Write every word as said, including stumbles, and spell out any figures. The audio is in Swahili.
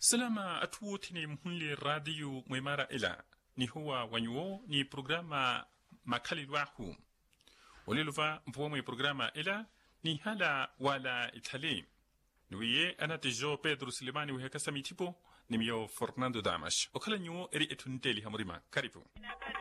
Salama atuotini mhuli radio mwemara ila ni huwa wanyuo ni programa makali wahu. Waliluva mpuwa mwe programa ila ni hala wala itali. Nuiye anatijo Pedro Silimani wihekasa mitipo ni mio Fernando Damas. Okala nyuo eri etuniteli hamurima. Karibu.